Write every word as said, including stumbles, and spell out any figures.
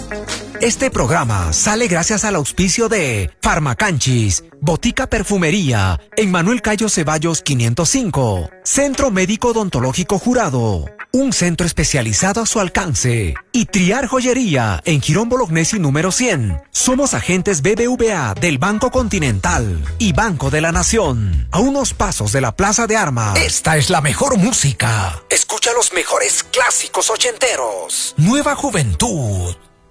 Este programa sale gracias al auspicio de Farmacanchis, Botica Perfumería, en Manuel Cayo Ceballos quinientos cinco, Centro Médico Odontológico Jurado, un centro especializado a su alcance, y Triar Joyería, en Girón Bolognesi número cien. Somos agentes B B V A del Banco Continental y Banco de la Nación, a unos pasos de la Plaza de Armas. Esta es la mejor música. Escucha los mejores clásicos ochenteros. Nueva Juventud.